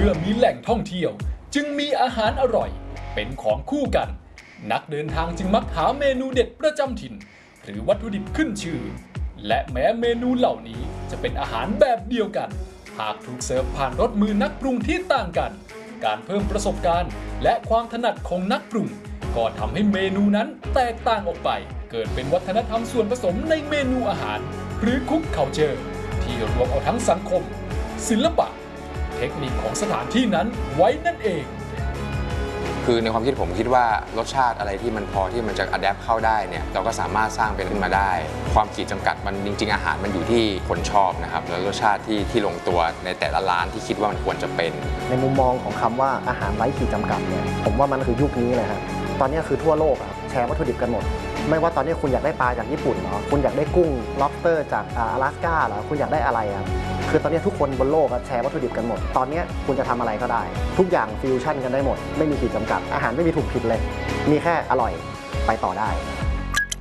มื่อมีแหล่งท่องเที่ยวจึงมีอาหารอร่อยเป็นของคู่กันนักเดินทางจึงมักหาเมนูเด็ดประจำถิ่นหรือวัตถุดิบขึ้นชื่อและแม้เมนูเหล่านี้จะเป็นอาหารแบบเดียวกันหากถูกเสิร์ฟผ่านรสมือนักปรุงที่ต่างกันการเพิ่มประสบการณ์และความถนัดของนักปรุงก็ทำให้เมนูนั้นแตกต่างออกไปเกิดเป็นวัฒนธรรมส่วนผสมในเมนูอาหารหรือคุกเคาเจอร์ที่รวมเอาทั้งสังคมศิลปะเทคนิคของสถานที่นั้นไว้นั่นเองคือในความคิดผมคิดว่ารสชาติอะไรที่มันพอที่มันจะอัดแอปเข้าได้เนี่ยเราก็สามารถสร้างเป็นขึ้นมาได้ความขีดจำกัดมันจริงๆอาหารมันอยู่ที่คนชอบนะครับแล้วรสชาติที่ลงตัวในแต่ละร้านที่คิดว่ามันควรจะเป็นในมุมมองของคำว่าอาหารไร้ขีดจำกัดเนี่ยผมว่ามันคือยุคนี้เลยครับตอนนี้คือทั่วโลกแชร์วัตถุดิบกันหมดไม่ว่าตอนนี้คุณอยากได้ปลาจากญี่ปุ่นเหรอคุณอยากได้กุ้ง lobster จาก阿拉斯ก้าเหรอคุณอยากได้อะไรคือตอนนี้ทุกคนบนโลกแชร์วัตถุดิบกันหมดตอนนี้คุณจะทำอะไรก็ได้ทุกอย่างฟิวชั่นกันได้หมดไม่มีขีดจำกัดอาหารไม่มีถูกผิดเลยมีแค่อร่อยไปต่อได้